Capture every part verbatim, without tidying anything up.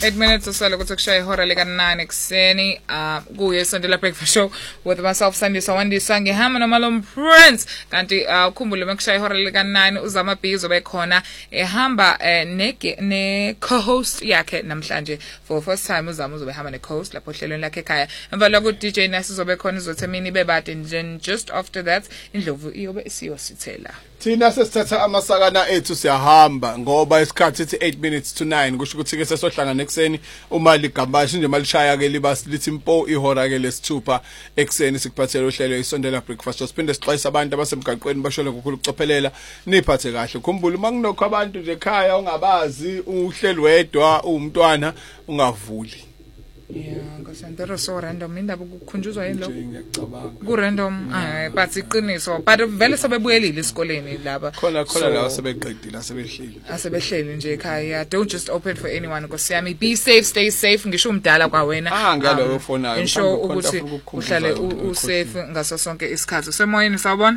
eight minutes usale ukuthi kushaya ihora lika nine ekuseni uh kuye Sondela Breakfast Show with myself Sandisa Wandisa ngihamba noMalom Prince kanti uh ukhumbule mekushaya ihora lika nine uzama bhizo bekhona ehamba ne ne co-host yakhe namhlanje for first time uzama uzobehamba ne co-host lapho hlelweni lakhe ekhaya emva lokho D J Nasi zobe khona izothemini bebade nje just after that indlovu iyobe siyosithela Thina sesithatha amasakana ethu siyahamba ngoba isikhathi sithi eight minutes to nine kusho ukuthi ke sesohlangana ekseni uma ligambashi nje malishaya ke libasi lithi mpo ihora ke lesithupha ekseni sikuphathele uhlelo isondela breakfast siphinde sixwayisa abantu abasemgaqweni bashole ngokukhulu ukucophelela niphathe kahle khumbula uma kunokho abantu nje ekhaya ungabazi uhlelo wedwa umntwana ungavuli. Yeah, ngasentero so random indaba ukukhunjuzwa yini lo ngiyacabanga ku random eh but iqiniso but vele sebebuyelile esikoleni laba khona khona la sebeqedile asebehleli asebehleli nje ekhaya don't just open for anyone because yami be safe stay safe ngisho umdala kwawena ah ngalo yofonayo ensure ukuthi uhlale u safe ngaso sonke isikhathi usemoyeni sawubona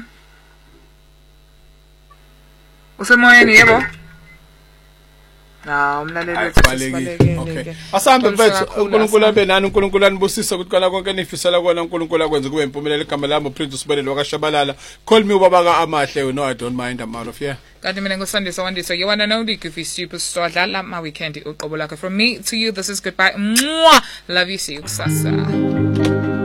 usemoyeni yebo na umlaleli wethu okay asambe mfethu uNkulunkulu abe nani uNkulunkulu anibusisa ukuthi kala konke nifisela kona uNkulunkulu akwenze kube impumelelo igama lami uPrince Usibelelo wakashabalala call me ubaba kaAmahle you know I don't mind I'm out of here kanti mina ngusandisa Wandisa you wanna know the goofy superstar dlala ma weekend uqobo lakhe from me to you this is goodbye Mwah! Love you see you kusasa.